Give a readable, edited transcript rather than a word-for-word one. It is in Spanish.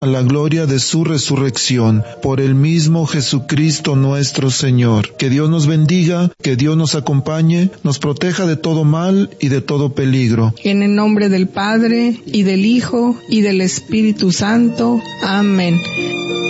a la gloria de su resurrección, por el mismo Jesucristo nuestro Señor. Que Dios nos bendiga, que Dios nos acompañe, nos proteja de todo mal y de todo peligro. En el nombre del Padre, y del Hijo, y del Espíritu Santo. Amén.